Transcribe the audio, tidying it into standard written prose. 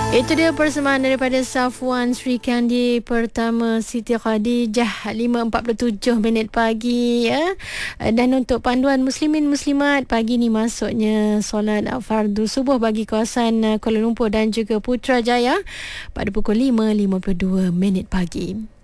Itu dia persembahan daripada Safwan Sri Kandi Pertama Siti Khadijah 5.47 pagi ya. Dan untuk panduan muslimin muslimat, pagi ni masuknya solat fardu subuh bagi kawasan Kuala Lumpur dan juga Putrajaya pada pukul 5.52 pagi.